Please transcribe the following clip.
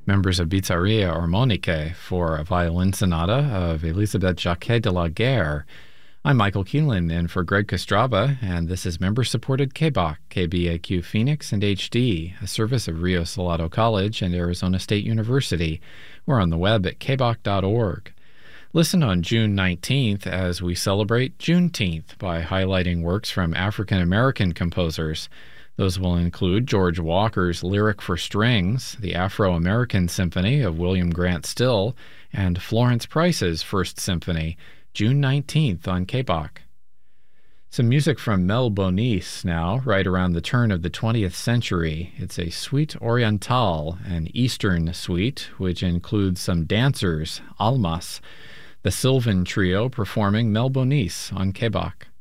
Members of Bizzaria Armoniche for a violin sonata of Elisabeth Jacquet de la Guerre. I'm Michael Keelan in for Greg Kostraba, and this is member-supported KBAQ, KBAQ Phoenix and HD, a service of Rio Salado College and Arizona State University. We're on the web at kbaq.org. Listen on June 19th as we celebrate Juneteenth by highlighting works from African American composers. Those will include George Walker's Lyric for Strings, the Afro-American Symphony of William Grant Still, and Florence Price's First Symphony, June 19th on KBAQ. Some music from Mel Bonis now, right around the turn of the 20th century. It's a suite orientale, an Eastern suite, which includes some dancers, almas. The Sylvan Trio performing Mel Bonis on KBAQ.